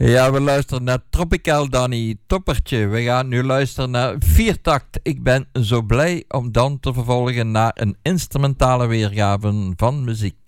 Ja, we luisteren naar Tropical Danny Toppertje. We gaan nu luisteren naar Viertakt. Ik ben zo blij om dan te vervolgen naar een instrumentale weergave van muziek.